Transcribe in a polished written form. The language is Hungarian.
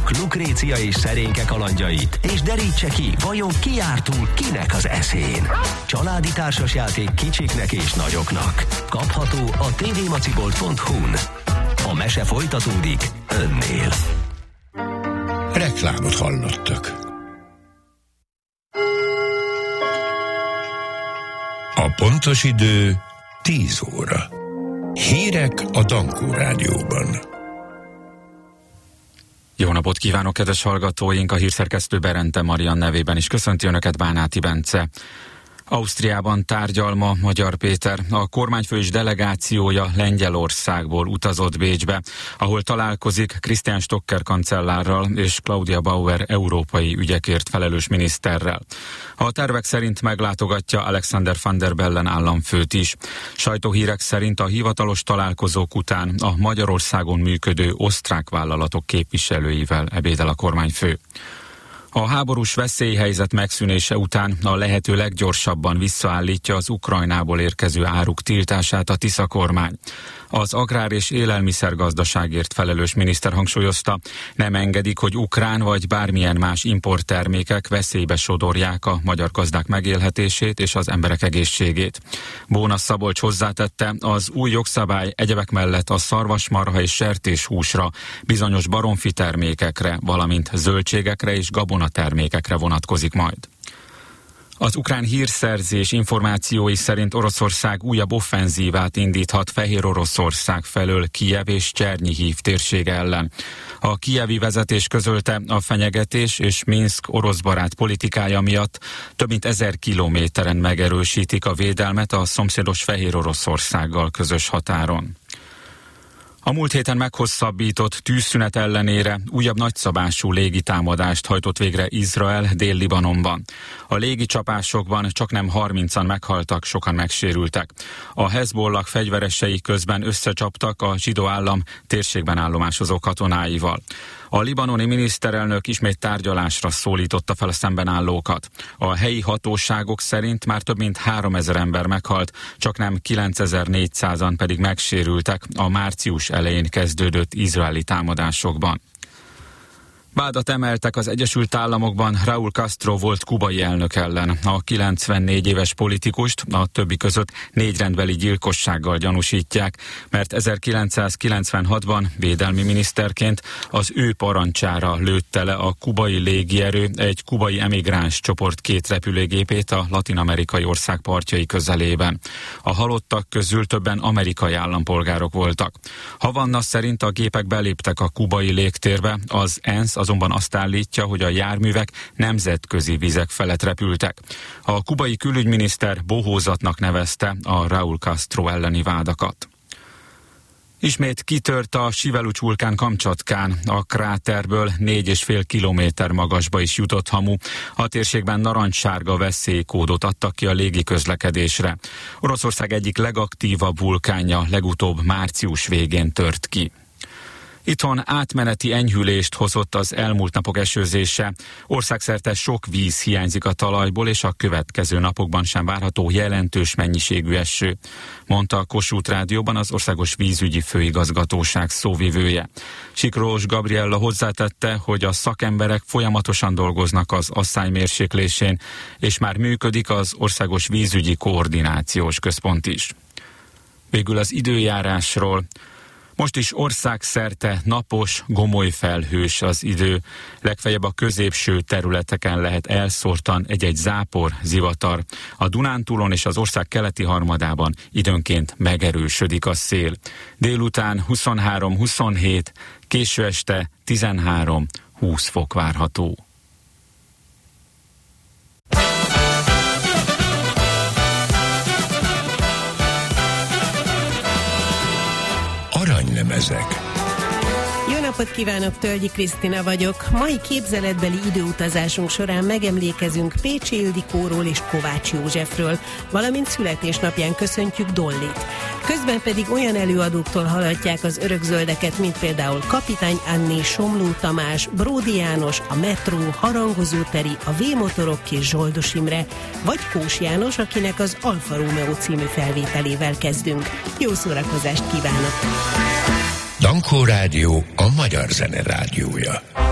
Búcsúzzatok Lukrécia és szerénke kalandjait, és derítse ki, vajon ki jár túl kinek az eszén. Családi társasjáték kicsiknek és nagyoknak. Kapható a tvmacibolt.hu-n. A mese folytatódik önnél. Reklámot hallottak. A pontos idő 10 óra. Hírek a Dankó Rádióban. Jó napot kívánok, kedves hallgatóink! A hírszerkesztő Berente Marian nevében is köszönti Önöket Bánáti Bence. Ausztriában tárgyal ma Magyar Péter. A kormányfő és delegációja Lengyelországból utazott Bécsbe, ahol találkozik Christian Stocker kancellárral és Claudia Bauer európai ügyekért felelős miniszterrel. A tervek szerint meglátogatja Alexander Van der Bellen államfőt is. Sajtóhírek szerint a hivatalos találkozók után a Magyarországon működő osztrák vállalatok képviselőivel ebédel a kormányfő. A háborús veszélyhelyzet megszűnése után a lehető leggyorsabban visszaállítja az Ukrajnából érkező áruk tiltását a Tisza kormány. Az agrár- és élelmiszergazdaságért felelős miniszter hangsúlyozta, nem engedik, hogy ukrán vagy bármilyen más importtermékek veszélybe sodorják a magyar gazdák megélhetését és az emberek egészségét. Bóna Szabolcs hozzátette, az új jogszabály egyebek mellett a szarvasmarha és sertéshúsra, bizonyos baromfi termékekre, valamint zöldségekre és gabonatermékekre vonatkozik majd. Az ukrán hírszerzés információi szerint Oroszország újabb offenzívát indíthat Fehér Oroszország felől Kijev és Csernyihív térsége ellen. A kijevi vezetés közölte, a fenyegetés és Minszk oroszbarát politikája miatt több mint 1000 kilométeren megerősítik a védelmet a szomszédos Fehér Oroszországgal közös határon. A múlt héten meghosszabbított tűzszünet ellenére újabb nagyszabású légitámadást hajtott végre Izrael Dél-Libanonban. A légicsapásokban csaknem 30-an meghaltak, sokan megsérültek. A Hezbollah fegyveresei közben összecsaptak a zsidó állam térségben állomásozó katonáival. A libanoni miniszterelnök ismét tárgyalásra szólította fel a szemben állókat. A helyi hatóságok szerint már több mint 3000 ember meghalt, csaknem 9400-an pedig megsérültek a március elején kezdődött izraeli támadásokban. Vádat emeltek az Egyesült Államokban Raúl Castro volt kubai elnök ellen. A 94 éves politikust a többi között 4 rendbeli gyilkossággal gyanúsítják, mert 1996-ban védelmi miniszterként az ő parancsára lőtte le a kubai légierő egy kubai emigráns csoport 2 repülőgépét a latin-amerikai ország partjai közelében. A halottak közül többen amerikai állampolgárok voltak. Havanna szerint a gépek beléptek a kubai légtérbe, az ENSZ azonban azt állítja, hogy a járművek nemzetközi vizek felett repültek. A kubai külügyminiszter bohózatnak nevezte a Raúl Castro elleni vádakat. Ismét kitört a Sivelucs vulkán Kamcsatkán, a kráterből 4,5 kilométer magasba is jutott hamu. A térségben narancssárga veszélykódot adtak ki a légiközlekedésre. Oroszország egyik legaktívabb vulkánja legutóbb március végén tört ki. Itthon átmeneti enyhülést hozott az elmúlt napok esőzése. Országszerte sok víz hiányzik a talajból, és a következő napokban sem várható jelentős mennyiségű eső, mondta a Kossuth Rádióban az Országos Vízügyi Főigazgatóság szóvivője. Siklós Gabriella hozzátette, hogy a szakemberek folyamatosan dolgoznak az asszály mérséklésén, és már működik az Országos Vízügyi Koordinációs Központ is. Végül az időjárásról. Most is országszerte napos, gomoly felhős az idő, legfeljebb a középső területeken lehet elszórtan egy-egy zápor, zivatar. A Dunántúlon és az ország keleti harmadában időnként megerősödik a szél. Délután 23-27, késő este 13-20 fok várható. Aranylemezek. Jó napot kívánok, Tölgyi Krisztina vagyok. Mai képzeletbeli időutazásunk során megemlékezünk Pécsi Ildikóról és Kovács Józsefről, valamint születésnapján köszöntjük Dollit. Közben pedig olyan előadóktól hallhatják az örökzöldeket, mint például Kapitány Anni, Somló Tamás, Bródi János, a Metró, Harangozó Teri, a V-motorok és Zsoldos Imre, vagy Kós János, akinek az Alfa Romeo című felvételével kezdünk. Jó szórakozást kívánok! Dankó Rádió, a magyar zene rádiója.